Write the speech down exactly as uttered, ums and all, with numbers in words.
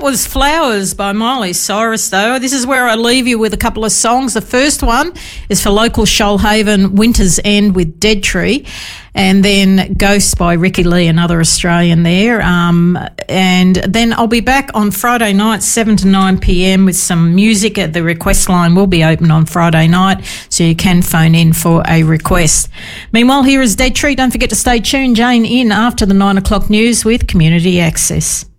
that was Flowers by Miley Cyrus, though. This is where I leave you with a couple of songs. The first one is for local Shoalhaven, Winter's End with Dead Tree, and then Ghosts by Ricky Lee, another Australian there. Um, and then I'll be back on Friday night, seven to nine p.m. with some music. At the request line will be open on Friday night, so you can phone in for a request. Meanwhile, here is Dead Tree. Don't forget to stay tuned. Jane in after the nine o'clock news with Community Access.